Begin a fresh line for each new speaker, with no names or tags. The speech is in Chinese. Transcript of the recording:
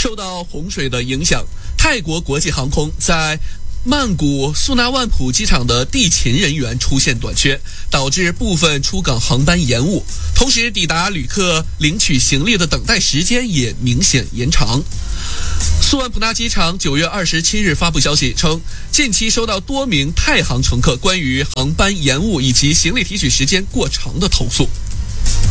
受到洪水的影响，泰国国际航空在曼谷素纳万普机场的地勤人员出现短缺，导致部分出港航班延误，同时抵达旅客领取行李的等待时间也明显延长。素万普纳机场9月27日发布消息称，近期收到多名泰航乘客关于航班延误以及行李提取时间过长的投诉。